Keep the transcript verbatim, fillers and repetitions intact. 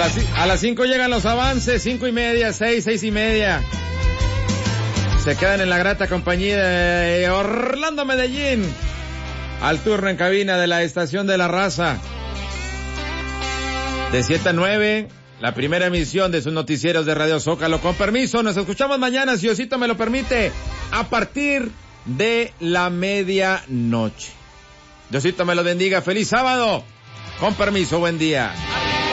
las, a las cinco llegan los avances, cinco y media, seis, seis y media. Se quedan en la grata compañía de Orlando Medellín. Al turno en cabina de la Estación de la Raza. De siete a nueve, la primera emisión de sus noticieros de Radio Zócalo. Con permiso, nos escuchamos mañana, si Diosito me lo permite, a partir de la medianoche. Diosito me lo bendiga. Feliz sábado. Con permiso, buen día.